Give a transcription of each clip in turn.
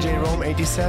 DJ Rome 87.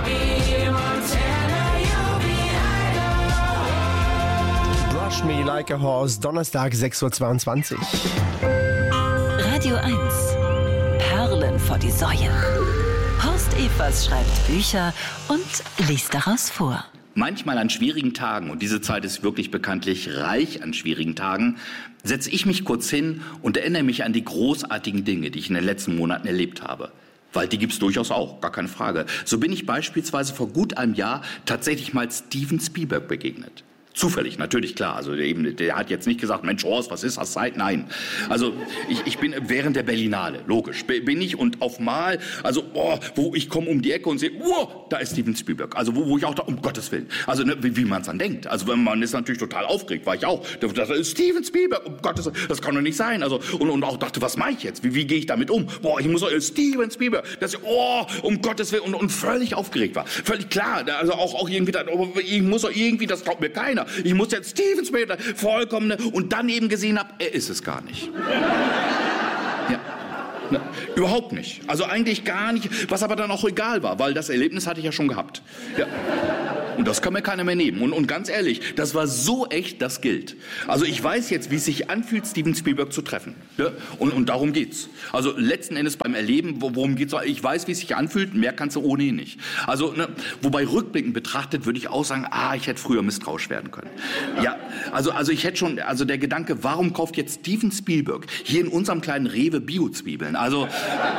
Brush Me Like a Horse, Donnerstag 6.22 Uhr. Radio 1. Perlen vor die Säue. Horst Evers schreibt Bücher und liest daraus vor. Manchmal an schwierigen Tagen, und diese Zeit ist wirklich bekanntlich reich an schwierigen Tagen, setze ich mich kurz hin und erinnere mich an die großartigen Dinge, die ich in den letzten Monaten erlebt habe. Weil die gibt's durchaus auch, gar keine Frage. So bin ich beispielsweise vor gut einem Jahr tatsächlich mal Steven Spielberg begegnet. Zufällig, natürlich, klar. Also der hat jetzt nicht gesagt, Mensch, Horst, was ist das Zeit? Nein. Also ich bin während der Berlinale, logisch, bin ich und auf mal, also wo ich komme um die Ecke und sehe, da ist Steven Spielberg. Also wo ich auch da, um Gottes Willen, also wie man es dann denkt. Also man ist natürlich total aufgeregt, war ich auch. Das ist Steven Spielberg, um Gottes Willen, das kann doch nicht sein. Also und auch dachte, was mache ich jetzt? Wie gehe ich damit um? Ich muss doch Steven Spielberg, um Gottes Willen und völlig aufgeregt war. Völlig klar, also auch irgendwie, ich muss doch irgendwie, das glaubt mir keiner. Ich muss jetzt Steven Spielberg vollkommen und dann eben gesehen habe, er ist es gar nicht. Ja. Na, überhaupt nicht. Also eigentlich gar nicht, was aber dann auch egal war, weil das Erlebnis hatte ich ja schon gehabt. Ja. Und das kann mir keiner mehr nehmen. Und ganz ehrlich, das war so echt, das gilt. Also ich weiß jetzt, wie es sich anfühlt, Steven Spielberg zu treffen. Ja? Und darum geht's. Also letzten Endes beim Erleben, worum geht's? Ich weiß, wie es sich anfühlt, mehr kannst du ohnehin nicht. Also, wobei rückblickend betrachtet, würde ich auch sagen, ich hätte früher misstrauisch werden können. Ja, also ich hätte schon, also der Gedanke, warum kauft jetzt Steven Spielberg hier in unserem kleinen Rewe Bio-Zwiebeln? Also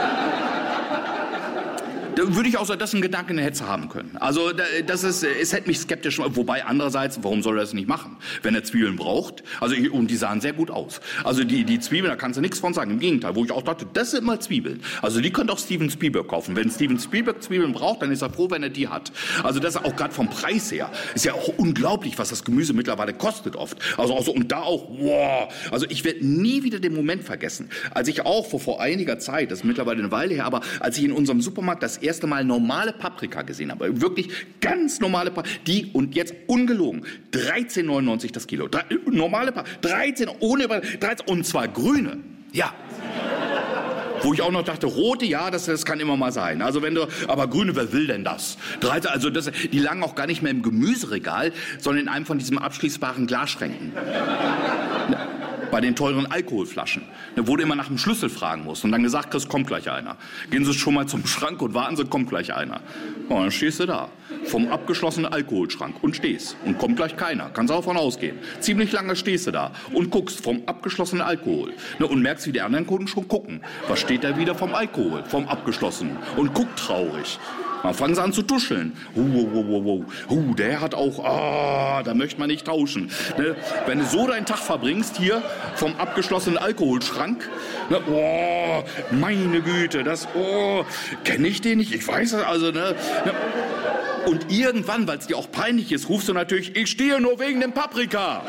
da würde ich auch sagen, das ist ein Gedanke, den hätte haben können. Also es hätte mich skeptisch, wobei andererseits, warum soll er das nicht machen, wenn er Zwiebeln braucht? Also und die sahen sehr gut aus. Also die Zwiebeln, da kannst du nichts von sagen. Im Gegenteil, wo ich auch dachte, das sind mal Zwiebeln. Also die könnte auch Steven Spielberg kaufen. Wenn Steven Spielberg Zwiebeln braucht, dann ist er froh, wenn er die hat. Also das auch gerade vom Preis her ist ja auch unglaublich, was das Gemüse mittlerweile kostet oft. Also auch so, und da auch, wow. Also ich werde nie wieder den Moment vergessen, als ich auch vor einiger Zeit, das ist mittlerweile eine Weile her, aber als ich in unserem Supermarkt das erste Mal normale Paprika gesehen habe, wirklich ganz normale Paprika, die, und jetzt ungelogen, 13,99 das Kilo. Normale Paprika, 13, und zwar grüne. Ja. Wo ich auch noch dachte, rote, ja, das kann immer mal sein. Also aber grüne, wer will denn das? 13, also die lagen auch gar nicht mehr im Gemüseregal, sondern in einem von diesen abschließbaren Glasschränken. Bei den teuren Alkoholflaschen, wo du immer nach dem Schlüssel fragen musst und dann gesagt kriegst, kommt gleich einer. Gehen Sie schon mal zum Schrank und warten Sie, kommt gleich einer. Und dann stehst du da, vom abgeschlossenen Alkoholschrank und stehst und kommt gleich keiner. Kannst auch davon ausgehen. Ziemlich lange stehst du da und guckst vom abgeschlossenen Alkohol und merkst, wie die anderen Kunden schon gucken. Was steht da wieder vom Alkohol, vom abgeschlossenen und guckt traurig. Dann fangen sie an zu tuscheln. Der hat auch, da möchte man nicht tauschen. Ne? Wenn du so deinen Tag verbringst, hier vom abgeschlossenen Alkoholschrank, meine Güte, kenne ich den nicht? Ich weiß es, also, ne? Und irgendwann, weil es dir auch peinlich ist, rufst du natürlich, ich stehe nur wegen dem Paprika.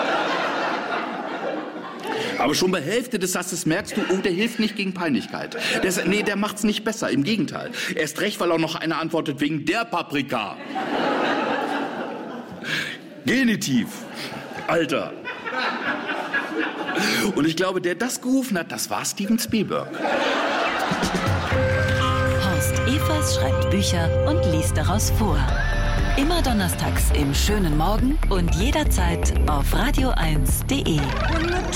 Aber schon bei Hälfte des Satzes merkst du, der hilft nicht gegen Peinlichkeit. Der macht's nicht besser, im Gegenteil. Erst recht, weil auch noch einer antwortet, wegen der Paprika. Genitiv. Alter. Und ich glaube, der das gerufen hat, das war Steven Spielberg. Horst Evers schreibt Bücher und liest daraus vor. Immer donnerstags im schönen Morgen und jederzeit auf radio1.de.